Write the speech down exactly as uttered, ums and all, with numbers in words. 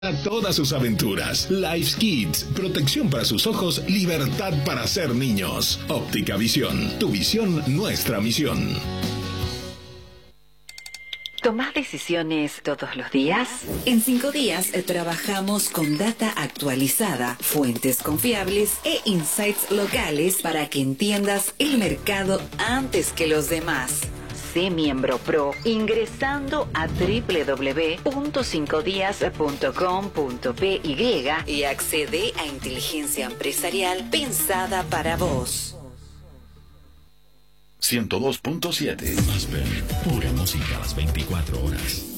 A todas sus aventuras. Life Kids, protección para sus ojos, libertad para ser niños. Óptica Visión, tu visión, nuestra misión. ¿Tomás decisiones todos los días? En cinco días trabajamos con data actualizada, fuentes confiables e insights locales para que entiendas el mercado antes que los demás. Sé miembro pro ingresando a doble u doble u doble u punto cinco días punto com punto p y y accede a inteligencia empresarial pensada para vos. ciento dos punto siete. Más ver, pura música a las veinticuatro horas.